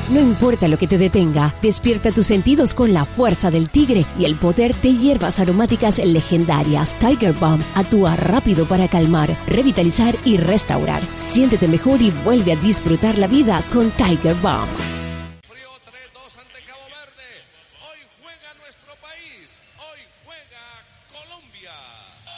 No importa lo que te detenga, despierta tus sentidos con la fuerza del tigre y el poder de hierbas aromáticas legendarias. Tiger Balm actúa rápido para calmar, revitalizar y restaurar. Siéntete mejor y vuelve a disfrutar la vida con Tiger Balm. Frío 3-2 ante Cabo Verde. Hoy juega nuestro país. Hoy juega Colombia.